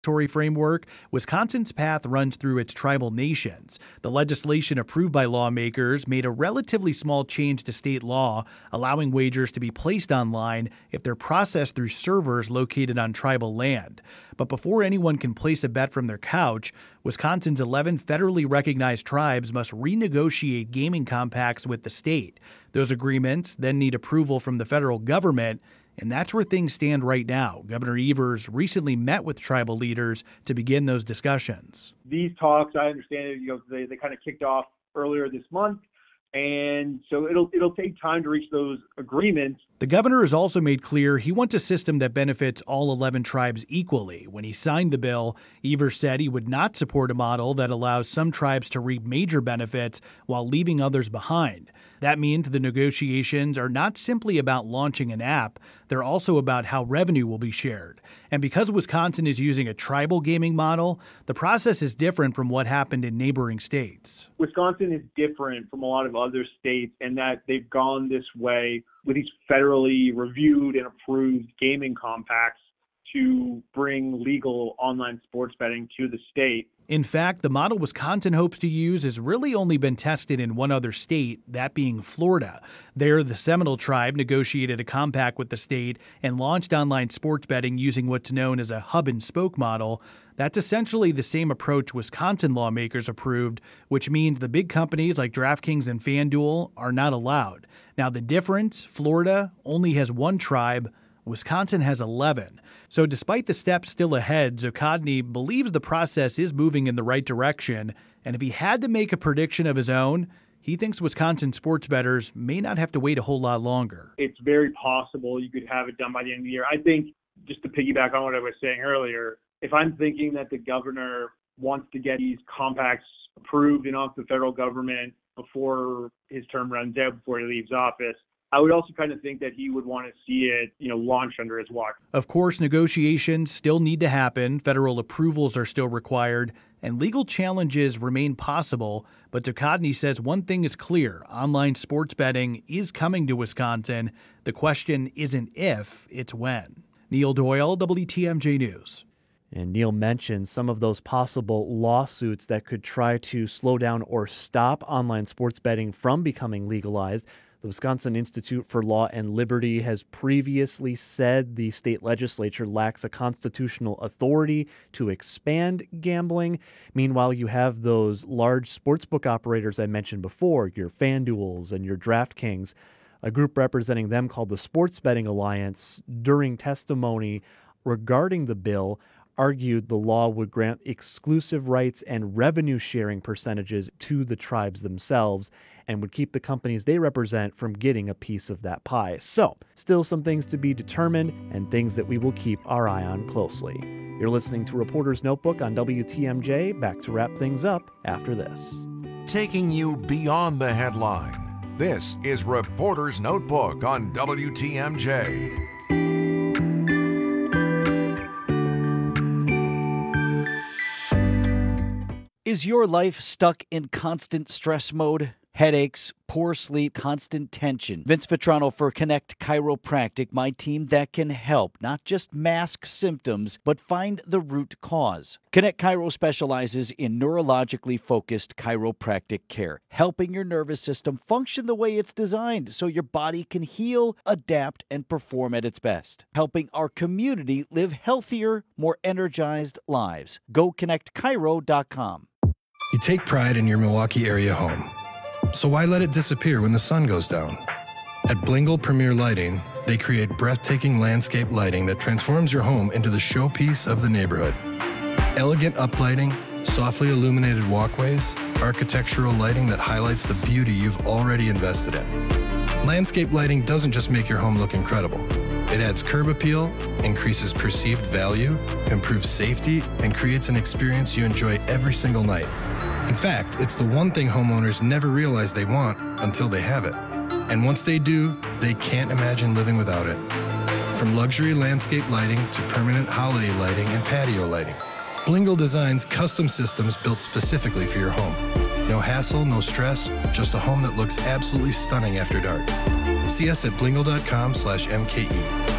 framework, Wisconsin's path runs through its tribal nations. The legislation approved by lawmakers made a relatively small change to state law, allowing wagers to be placed online if they're processed through servers located on tribal land. But before anyone can place a bet from their couch, Wisconsin's 11 federally recognized tribes must renegotiate gaming compacts with the state. Those agreements then need approval from the federal government. And that's where things stand right now. Governor Evers recently met with tribal leaders to begin those discussions. These talks, I understand it, they kind of kicked off earlier this month. And so it'll take time to reach those agreements. The governor has also made clear he wants a system that benefits all 11 tribes equally. When he signed the bill, Evers said he would not support a model that allows some tribes to reap major benefits while leaving others behind. That means the negotiations are not simply about launching an app, they're also about how revenue will be shared. And because Wisconsin is using a tribal gaming model, the process is different from what happened in neighboring states. Wisconsin is different from a lot of other states in that they've gone this way with these federally reviewed and approved gaming compacts to bring legal online sports betting to the state. In fact, the model Wisconsin hopes to use has really only been tested in one other state, that being Florida. There, the Seminole tribe negotiated a compact with the state and launched online sports betting using what's known as a hub-and-spoke model. That's essentially the same approach Wisconsin lawmakers approved, which means the big companies like DraftKings and FanDuel are not allowed. Now, the difference, Florida only has one tribe, Wisconsin has 11. So despite the steps still ahead, Zuccotti believes the process is moving in the right direction. And if he had to make a prediction of his own, he thinks Wisconsin sports bettors may not have to wait a whole lot longer. It's very possible you could have it done by the end of the year. I think, just to piggyback on what I was saying earlier, if I'm thinking that the governor wants to get these compacts approved and off the federal government before his term runs out, before he leaves office, I would also kind of think that he would want to see it, launched under his watch. Of course, negotiations still need to happen. Federal approvals are still required, and legal challenges remain possible. But Zuccotti says one thing is clear. Online sports betting is coming to Wisconsin. The question isn't if, it's when. Neil Doyle, WTMJ News. And Neil mentioned some of those possible lawsuits that could try to slow down or stop online sports betting from becoming legalized. The Wisconsin Institute for Law and Liberty has previously said the state legislature lacks a constitutional authority to expand gambling. Meanwhile, you have those large sportsbook operators I mentioned before, your FanDuels and your DraftKings. A group representing them called the Sports Betting Alliance, during testimony regarding the bill, argued the law would grant exclusive rights and revenue-sharing percentages to the tribes themselves and would keep the companies they represent from getting a piece of that pie. So, still some things to be determined and things that we will keep our eye on closely. You're listening to Reporter's Notebook on WTMJ. Back to wrap things up after this. Taking you beyond the headline. This is Reporter's Notebook on WTMJ. Is your life stuck in constant stress mode? Headaches, poor sleep, constant tension. Vince Vitrano for Connect Chiropractic, my team that can help not just mask symptoms, but find the root cause. Connect Chiro specializes in neurologically focused chiropractic care, helping your nervous system function the way it's designed so your body can heal, adapt, and perform at its best. Helping our community live healthier, more energized lives. Go ConnectChiro.com. You take pride in your Milwaukee area home. So why let it disappear when the sun goes down? At Blingle Premier Lighting, they create breathtaking landscape lighting that transforms your home into the showpiece of the neighborhood. Elegant uplighting, softly illuminated walkways, architectural lighting that highlights the beauty you've already invested in. Landscape lighting doesn't just make your home look incredible. It adds curb appeal, increases perceived value, improves safety, and creates an experience you enjoy every single night. In fact, it's the one thing homeowners never realize they want until they have it. And once they do, they can't imagine living without it. From luxury landscape lighting to permanent holiday lighting and patio lighting, Blingle designs custom systems built specifically for your home. No hassle, no stress, just a home that looks absolutely stunning after dark. See us at blingle.com/MKE.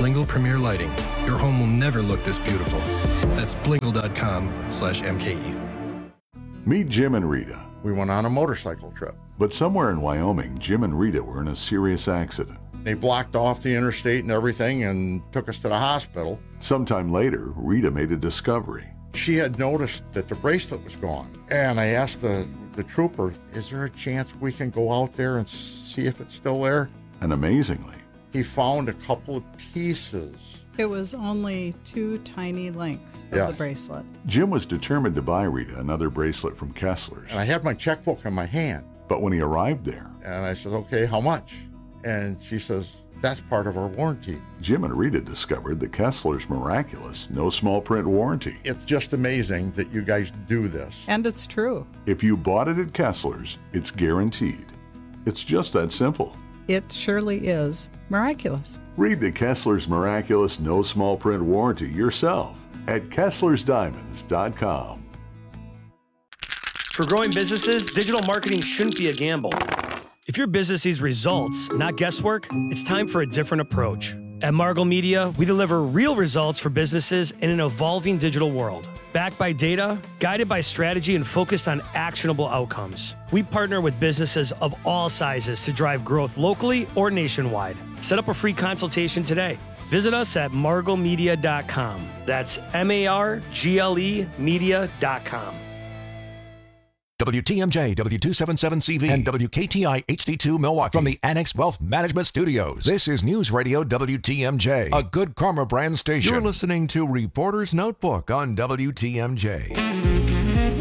Blingle Premier Lighting, your home will never look this beautiful. That's blingle.com/MKE. Meet Jim and Rita. We went on a motorcycle trip. But somewhere in Wyoming, Jim and Rita were in a serious accident. They blocked off the interstate and everything and took us to the hospital. Sometime later, Rita made a discovery. She had noticed that the bracelet was gone. And I asked the trooper, is there a chance we can go out there and see if it's still there? And amazingly, he found a couple of pieces. It was only 2 tiny links of the bracelet. Jim was determined to buy Rita another bracelet from Kessler's. And I had my checkbook in my hand. But when he arrived there, and I said, okay, how much? And she says, that's part of our warranty. Jim and Rita discovered the Kessler's miraculous, no small print warranty. It's just amazing that you guys do this. And it's true. If you bought it at Kessler's, it's guaranteed. It's just that simple. It surely is miraculous. Read the Kessler's miraculous, no small print warranty yourself at KesslersDiamonds.com. For growing businesses, digital marketing shouldn't be a gamble. If your business needs results, not guesswork, it's time for a different approach. At Margle Media, we deliver real results for businesses in an evolving digital world. Backed by data, guided by strategy, and focused on actionable outcomes. We partner with businesses of all sizes to drive growth locally or nationwide. Set up a free consultation today. Visit us at marglemedia.com. That's MARGLE media.com. WTMJ, W277CV, and WKTI HD2 Milwaukee from the Annex Wealth Management Studios. This is News Radio WTMJ, a Good Karma brand station. You're listening to Reporter's Notebook on WTMJ.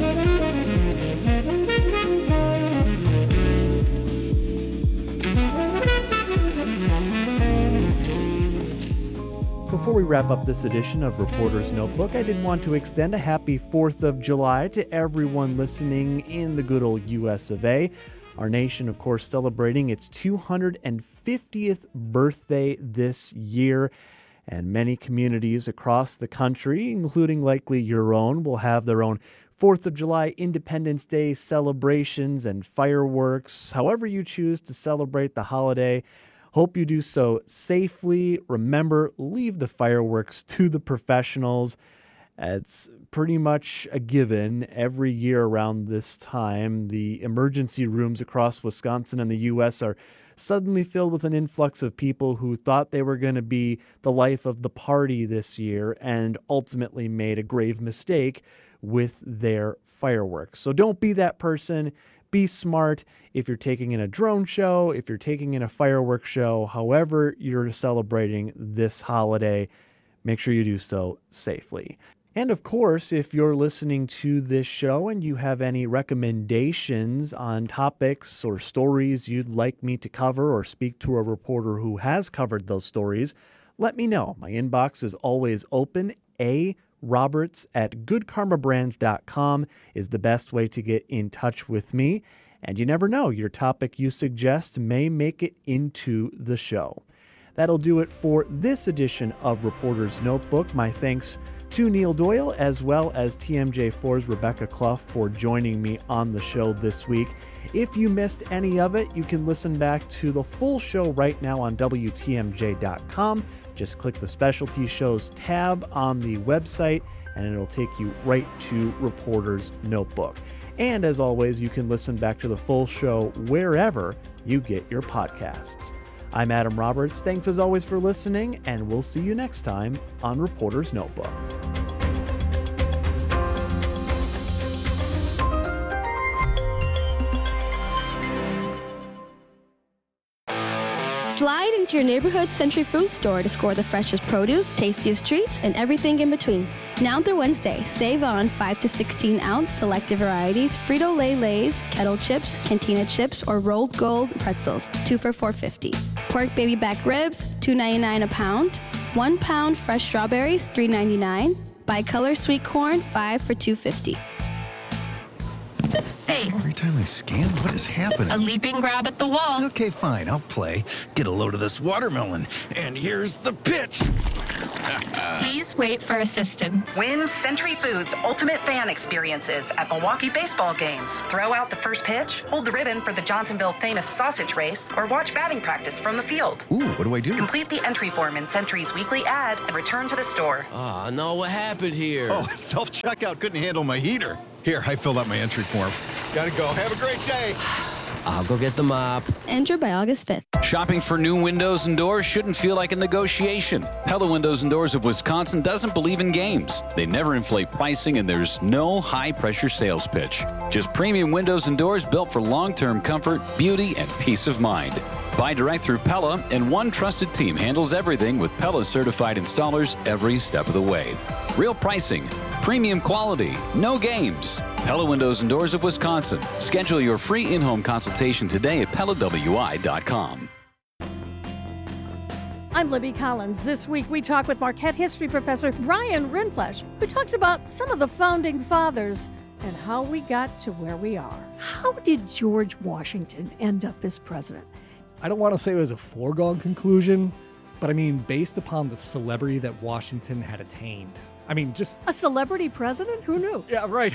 Before we wrap up this edition of Reporter's Notebook, I did want to extend a happy 4th of July to everyone listening in the good old US of A. Our nation, of course, celebrating its 250th birthday this year. And many communities across the country, including likely your own, will have their own 4th of July Independence Day celebrations and fireworks. However you choose to celebrate the holiday, hope you do so safely. Remember, leave the fireworks to the professionals. It's pretty much a given every year around this time. The emergency rooms across Wisconsin and the U.S. are suddenly filled with an influx of people who thought they were going to be the life of the party this year and ultimately made a grave mistake with their fireworks. So don't be that person. Be smart. If you're taking in a drone show, if you're taking in a fireworks show, however you're celebrating this holiday, make sure you do so safely. And of course, if you're listening to this show and you have any recommendations on topics or stories you'd like me to cover or speak to a reporter who has covered those stories, let me know. My inbox is always open. Roberts@goodkarmabrands.com is the best way to get in touch with me. And you never know, your topic you suggest may make it into the show. That'll do it for this edition of Reporter's Notebook. My thanks to Neil Doyle as well as TMJ4's Rebecca Clough for joining me on the show this week. If you missed any of it, you can listen back to the full show right now on WTMJ.com. Just click the Specialty Shows tab on the website, and it'll take you right to Reporter's Notebook. And as always, you can listen back to the full show wherever you get your podcasts. I'm Adam Roberts. Thanks as always for listening, and we'll see you next time on Reporter's Notebook. Slide into your neighborhood Century Food Store to score the freshest produce, tastiest treats, and everything in between. Now through Wednesday, save on 5 to 16 ounce selected varieties, Frito-Lay Lay's, Kettle Chips, Cantina Chips, or Rolled Gold pretzels, 2 for $4.50. Pork baby back ribs, $2.99 a pound. 1 pound fresh strawberries, $3.99. Bicolor sweet corn, 5 for $2.50. Safe. Every time I scan, what is happening? A leaping grab at the wall. Okay, fine, I'll play. Get a load of this watermelon. And here's the pitch. Please wait for assistance. Win Century Foods Ultimate Fan Experiences at Milwaukee baseball games. Throw out the first pitch, hold the ribbon for the Johnsonville famous sausage race, or watch batting practice from the field. Ooh, what do I do? Complete the entry form in Century's weekly ad and return to the store. Oh, no, what happened here? Oh, self-checkout couldn't handle my heater. Here, I filled out my entry form. Gotta go. Have a great day. I'll go get the mop. Enter by August 5th. Shopping for new windows and doors shouldn't feel like a negotiation. Pella Windows and Doors of Wisconsin doesn't believe in games. They never inflate pricing, and there's no high-pressure sales pitch. Just premium windows and doors built for long-term comfort, beauty, and peace of mind. Buy direct through Pella, and one trusted team handles everything with Pella certified installers every step of the way. Real pricing, premium quality, no games. Pella Windows and Doors of Wisconsin. Schedule your free in-home consultation today at PellaWI.com. I'm Libby Collins. This week we talk with Marquette history professor Brian Rindfleisch, who talks about some of the founding fathers and how we got to where we are. How did George Washington end up as president? I don't want to say it was a foregone conclusion, but I mean, based upon the celebrity that Washington had attained. I mean, just... A celebrity president? Who knew? Yeah, right.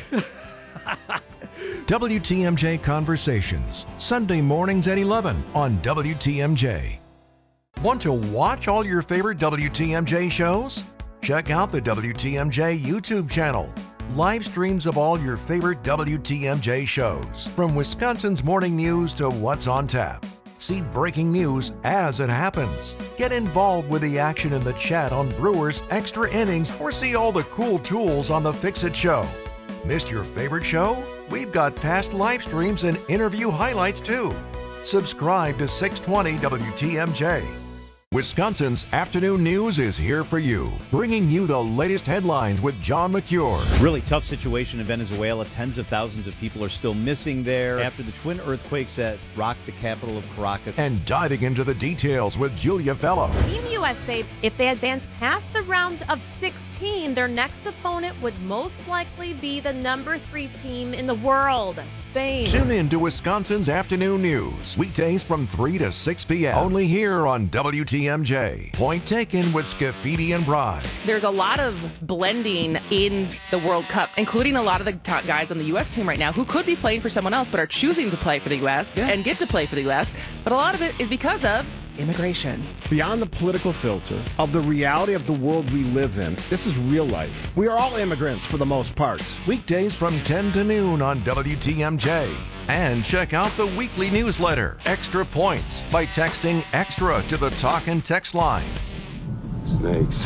WTMJ Conversations, Sunday mornings at 11 on WTMJ. Want to watch all your favorite WTMJ shows? Check out the WTMJ YouTube channel. Live streams of all your favorite WTMJ shows, from Wisconsin's morning news to what's on tap. See breaking news as it happens. Get involved with the action in the chat on Brewers Extra Innings, or see all the cool tools on the Fix-It Show. Missed your favorite show? We've got past live streams and interview highlights too. Subscribe to 620 WTMJ. Wisconsin's afternoon news is here for you, bringing you the latest headlines with John McCure. Really tough situation in Venezuela. Tens of thousands of people are still missing there after the twin earthquakes that rocked the capital of Caracas. And diving into the details with Julia Fellow. Team USA, if they advance past the round of 16, their next opponent would most likely be the number 3 team in the world, Spain. Tune in to Wisconsin's afternoon news, weekdays from 3 to 6 p.m. only here on WTMJ. Point taken with Scafidi and Bry. There's a lot of blending in the World Cup, including a lot of the top guys on the U.S. team right now who could be playing for someone else but are choosing to play for the U.S. and get to play for the U.S. But a lot of it is because of immigration. Beyond the political filter of the reality of the world we live in, this is real life. We are all immigrants for the most part. Weekdays from 10 to noon on WTMJ. And check out the weekly newsletter, Extra Points, by texting EXTRA to the talk and text line. Snakes.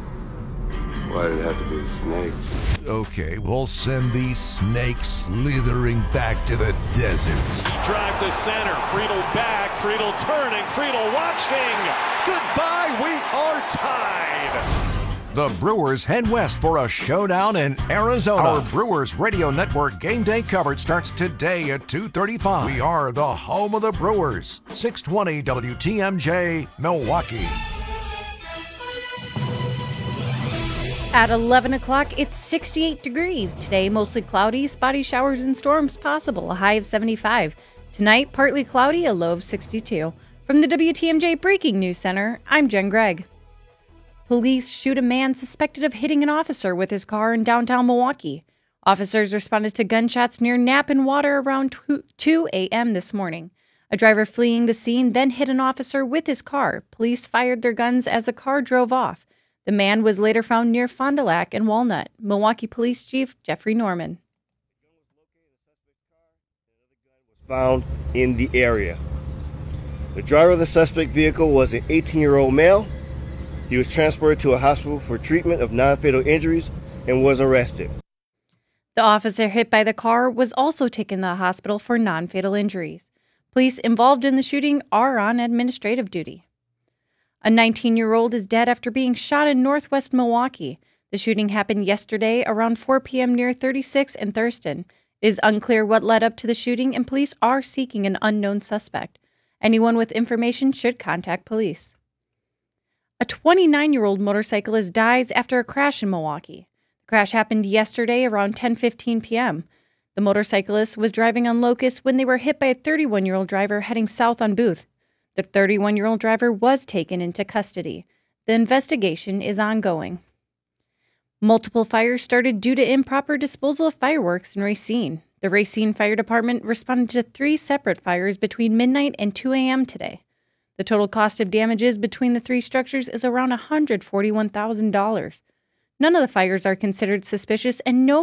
Why did it have to be snakes? Okay, we'll send these snakes slithering back to the desert. Drive to center. Friedel back. Friedel turning. Friedel watching. Goodbye. We are tied. The Brewers head west for a showdown in Arizona. Our Brewers Radio Network game day coverage starts today at 2:35. We are the home of the Brewers. 620 WTMJ, Milwaukee. At 11 o'clock, it's 68 degrees. Today, mostly cloudy, spotty showers and storms possible, a high of 75. Tonight, partly cloudy, a low of 62. From the WTMJ Breaking News Center, I'm Jen Gregg. Police shoot a man suspected of hitting an officer with his car in downtown Milwaukee. Officers responded to gunshots near Knapp and Water around 2 a.m. this morning. A driver fleeing the scene then hit an officer with his car. Police fired their guns as the car drove off. The man was later found near Fond du Lac and Walnut. Milwaukee Police Chief Jeffrey Norman. Found in the area. The driver of the suspect vehicle was an 18-year-old male. He was transported to a hospital for treatment of non-fatal injuries and was arrested. The officer hit by the car was also taken to the hospital for non-fatal injuries. Police involved in the shooting are on administrative duty. A 19-year-old is dead after being shot in northwest Milwaukee. The shooting happened yesterday around 4 p.m. near 36 and Thurston. It is unclear what led up to the shooting, and police are seeking an unknown suspect. Anyone with information should contact police. A 29-year-old motorcyclist dies after a crash in Milwaukee. The crash happened yesterday around 10:15 p.m. The motorcyclist was driving on Locust when they were hit by a 31-year-old driver heading south on Booth. The 31-year-old driver was taken into custody. The investigation is ongoing. Multiple fires started due to improper disposal of fireworks in Racine. The Racine Fire Department responded to 3 separate fires between midnight and 2 a.m. today. The total cost of damages between the 3 structures is around $141,000. None of the fires are considered suspicious, and no